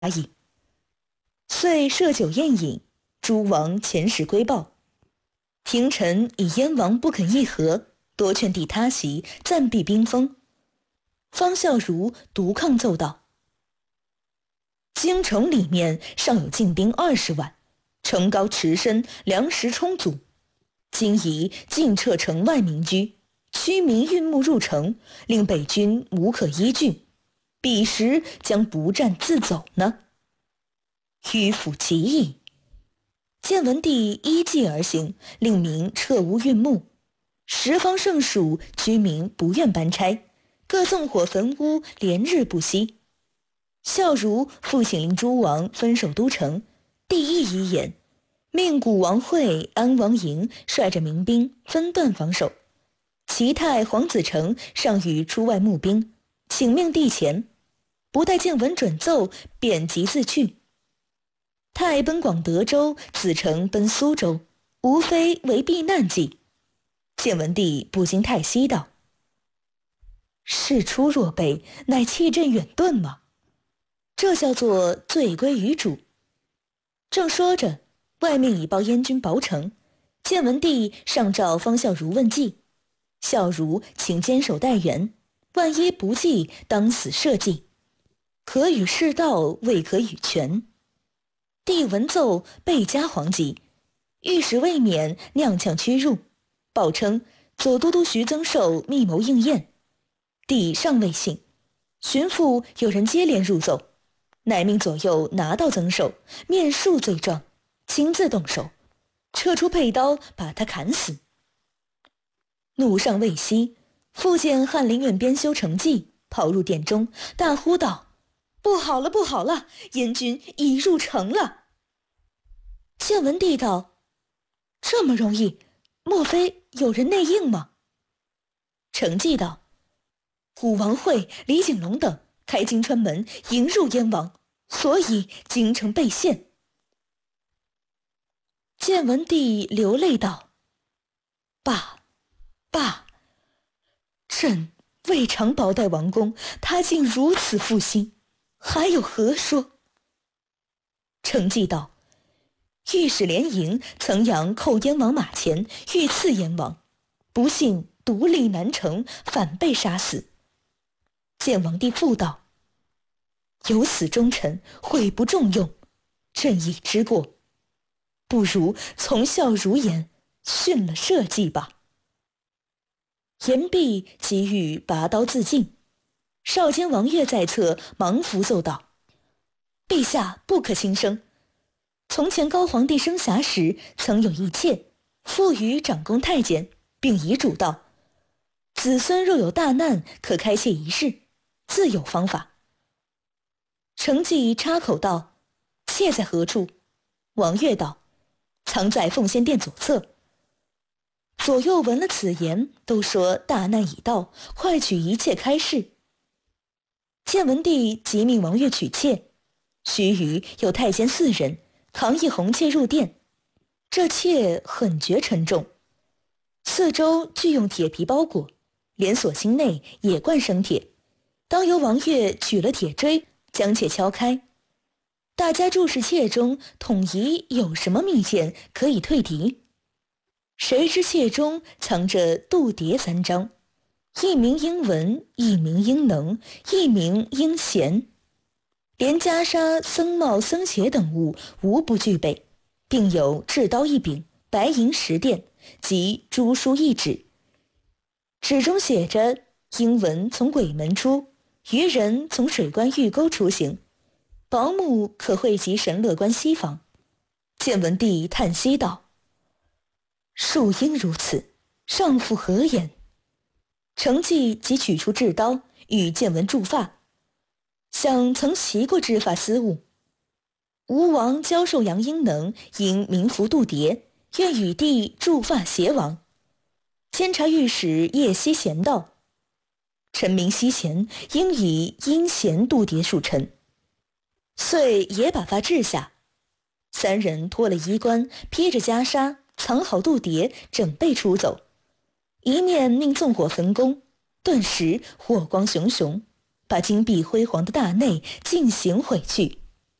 矣。遂设酒宴饮，诸王遣使归报。廷臣以燕王不肯议和，多劝帝他席，暂避兵锋。方孝孺独抗奏道：京城里面尚有禁兵20万，城高池深，粮食充足，今宜尽撤城外民居，驱民运木入城，令北军无可依据，彼时将不战自走呢？迂腐其意。建文帝依计而行，令民撤屋运木，十方盛暑，居民不愿搬拆，各纵火焚屋，连日不息。孝孺复请令诸王分守都城，帝亦一言，命古王会、安王营率着民兵分段防守。齐泰、黄子成上谕出外募兵，请命帝前，不待建文准奏，便即自去。泰奔广德州，子成奔苏州，无非为避难计。建文帝不禁叹息道：事出若悲，乃弃阵远遁吗？这叫做罪归于主。正说着，外命已报燕军薄城，建文帝上召方孝孺问计。孝孺请坚守待援，万一不济，当死社稷。可与世道，未可与权。帝闻奏，倍加惶急，御史未免踉跄屈入，报称左都督徐增寿密谋应验。帝尚未信，巡抚有人接连入奏，乃命左右拿到增寿，面述罪状，亲自动手，撤出佩刀，把他砍死。怒尚未息，复见翰林院编修程济跑入殿中，大呼道：不好了，不好了！燕军已入城了。建文帝道：这么容易，莫非有人内应吗？程济道：武王会、李景龙等开金川门迎入燕王，所以京城被陷。建文帝流泪道：爸，爸，朕未尝薄待王公，他竟如此负心，还有何说？程济道：御史连营曾扬寇燕王马前，欲刺燕王，不幸独立难成，反被杀死。建王帝复道：有死忠臣，悔不重用，朕已知过，不如从孝孺言，殉了社稷吧。言毕，即欲拔刀自尽。少监王悦在侧，忙扶奏道：陛下不可轻生。从前高皇帝生遐时，曾有一妾，附于长公太监，并遗嘱道：子孙若有大难，可开妾一事，自有方法。程济插口道：妾在何处？王悦道：藏在奉先殿左侧。左右闻了此言，都说大难已到，快取一切开示。建文帝即命王悦取妾，须臾有太监4人扛一红妾入殿，这妾很觉沉重，四周俱用铁皮包裹，连锁心内也灌生铁，当由王悦取了铁锥，将妾敲开。大家注视妾中，统疑有什么密件可以退敌。谁知妾中藏着度牒3张，一名应文，一名应能，一名应贤，连袈裟、僧帽、僧鞋等物无不具备，并有制刀1柄，白银10钿及朱书1纸。纸中写着：应文从鬼门出，愚人从水关玉沟出行，保姆可汇集神乐观西房。建文帝叹息道：庶应如此，上父何言？程济即取出制刀，与建文铸发，想曾习过制发私务。吴王教授杨应能因名服度牒，愿与帝铸发偕王。监察御史叶希贤道：臣明希贤，应以殷贤度牒恕臣。遂也把发制下。3人脱了衣冠，披着袈裟，藏好度牒，准备出走。一面命纵火焚宫，顿时火光熊熊，把金碧辉煌的大内尽行毁去。